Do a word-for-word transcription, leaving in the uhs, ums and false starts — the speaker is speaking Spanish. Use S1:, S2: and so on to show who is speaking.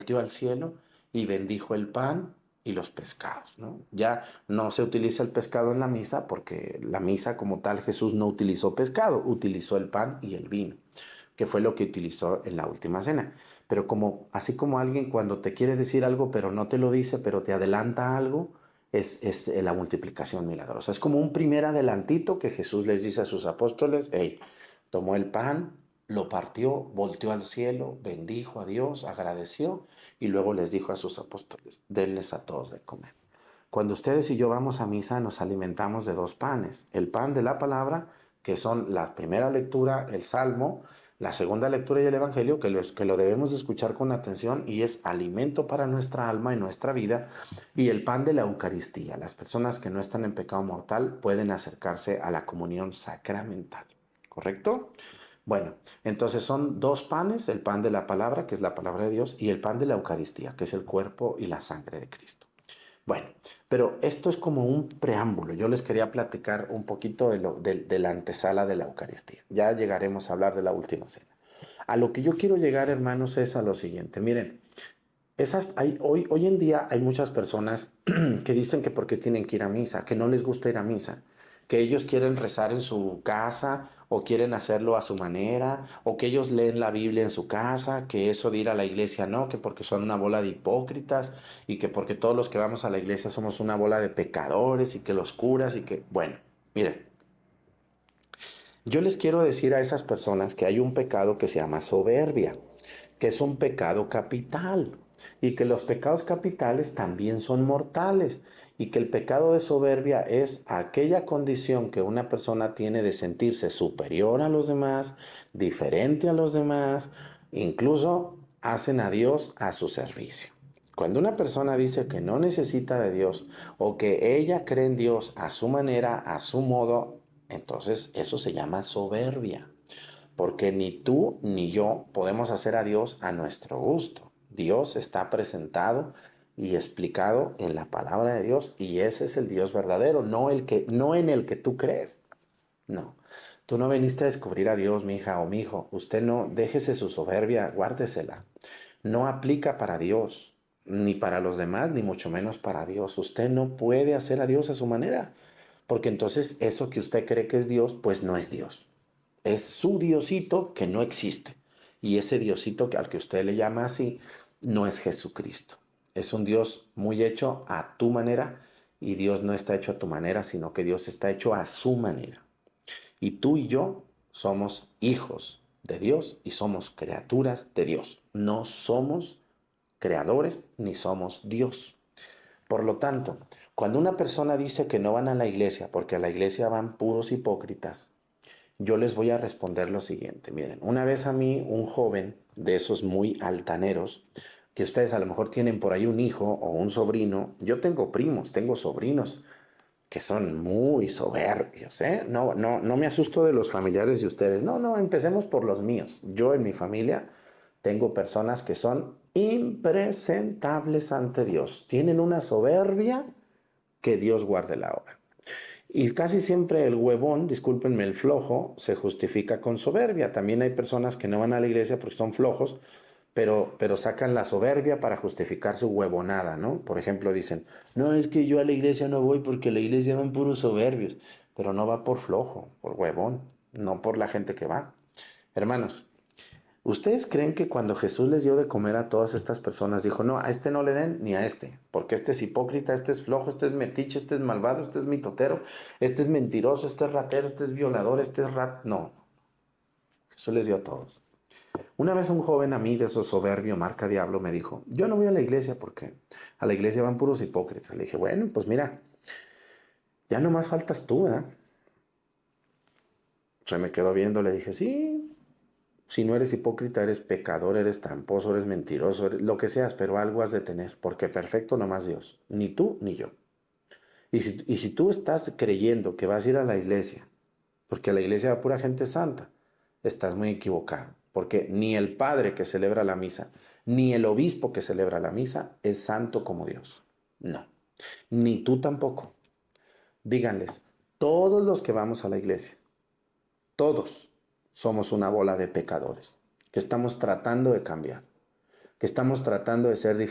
S1: volteó al cielo y bendijo el pan y los pescados, ¿no? Ya no se utiliza el pescado en la misa porque la misa como tal Jesús no utilizó pescado, utilizó el pan y el vino, que fue lo que utilizó en la última cena. Pero como así como alguien cuando te quiere decir algo pero no te lo dice, pero te adelanta algo, es, es la multiplicación milagrosa. Es como un primer adelantito que Jesús les dice a sus apóstoles: hey, tomó el pan, lo partió, volteó al cielo, bendijo a Dios, agradeció y luego les dijo a sus apóstoles: denles a todos de comer. Cuando ustedes y yo vamos a misa nos alimentamos de dos panes: el pan de la palabra, que son la primera lectura, el salmo, la segunda lectura y el evangelio, que lo, que lo debemos de escuchar con atención y es alimento para nuestra alma y nuestra vida, y el pan de la Eucaristía. Las personas que no están en pecado mortal pueden acercarse a la comunión sacramental, ¿correcto? Bueno, entonces son dos panes: el pan de la palabra, que es la palabra de Dios, y el pan de la Eucaristía, que es el cuerpo y la sangre de Cristo. Bueno, pero esto es como un preámbulo. Yo les quería platicar un poquito de, lo, de, de la antesala de la Eucaristía. Ya llegaremos a hablar de la última cena. A lo que yo quiero llegar, hermanos, es a lo siguiente. Miren, esas, hay, hoy, hoy en día hay muchas personas que dicen que porque tienen que ir a misa, que no les gusta ir a misa, que ellos quieren rezar en su casa o quieren hacerlo a su manera, o que ellos leen la Biblia en su casa, que eso de ir a la iglesia no, que porque son una bola de hipócritas y que porque todos los que vamos a la iglesia somos una bola de pecadores y que los curas y que, bueno, miren, yo les quiero decir a esas personas que hay un pecado que se llama soberbia, que es un pecado capital y que los pecados capitales también son mortales y que el pecado de soberbia es aquella condición que una persona tiene de sentirse superior a los demás, diferente a los demás, incluso hacen a Dios a su servicio. Cuando una persona dice que no necesita de Dios o que ella cree en Dios a su manera, a su modo, entonces eso se llama soberbia, porque ni tú ni yo podemos hacer a Dios a nuestro gusto. Dios está presentado y explicado en la palabra de Dios y ese es el Dios verdadero, no el que no en el que tú crees. No. Tú no viniste a descubrir a Dios, mi hija o mi hijo. Usted no, déjese su soberbia, guárdesela. No aplica para Dios, ni para los demás, ni mucho menos para Dios. Usted no puede hacer a Dios a su manera, porque entonces eso que usted cree que es Dios, pues no es Dios. Es su Diosito que no existe. Y ese Diosito al que usted le llama así, no es Jesucristo. Es un Dios muy hecho a tu manera y Dios no está hecho a tu manera, sino que Dios está hecho a su manera. Y tú y yo somos hijos de Dios y somos criaturas de Dios. No somos creadores ni somos Dios. Por lo tanto, cuando una persona dice que no van a la iglesia porque a la iglesia van puros hipócritas, yo les voy a responder lo siguiente. Miren, una vez a mí un joven de esos muy altaneros, que ustedes a lo mejor tienen por ahí un hijo o un sobrino, yo tengo primos, tengo sobrinos que son muy soberbios, ¿eh? No, no, no me asusto de los familiares de ustedes. No, no, empecemos por los míos. Yo en mi familia tengo personas que son impresentables ante Dios. Tienen una soberbia que Dios guarde la hora. Y casi siempre el huevón, discúlpenme, el flojo, se justifica con soberbia. También hay personas que no van a la iglesia porque son flojos, pero, pero sacan la soberbia para justificar su huevonada, ¿no? Por ejemplo, dicen: no, es que yo a la iglesia no voy porque a la iglesia van puros soberbios, pero no va por flojo, por huevón, no por la gente que va. Hermanos, ¿ustedes creen que cuando Jesús les dio de comer a todas estas personas, dijo: no, a este no le den ni a este, porque este es hipócrita, este es flojo, este es metiche, este es malvado, este es mitotero, este es mentiroso, este es ratero, este es violador, este es rat... No, Jesús les dio a todos. Una vez un joven a mí de esos soberbio marca diablo me dijo: yo no voy a la iglesia porque a la iglesia van puros hipócritas. Le dije: bueno, pues mira, ya nomás faltas tú, ¿verdad? Se me quedó viendo, le dije: sí, si no eres hipócrita, eres pecador, eres tramposo, eres mentiroso, eres lo que seas, pero algo has de tener, porque perfecto nomás Dios, ni tú ni yo. Y si, y si tú estás creyendo que vas a ir a la iglesia, porque a la iglesia va pura gente santa, estás muy equivocado, porque ni el padre que celebra la misa, ni el obispo que celebra la misa es santo como Dios. No, ni tú tampoco. Díganles: todos los que vamos a la iglesia, todos somos una bola de pecadores que estamos tratando de cambiar. que estamos tratando de ser